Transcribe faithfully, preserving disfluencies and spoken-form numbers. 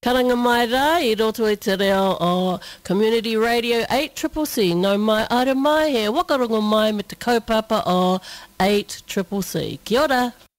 Karanga mai rā, I roto i te reo o Community Radio eight C C C. No mai ara mai, he wakarongo mai me te kaupapa o eight C C C. Kia ora.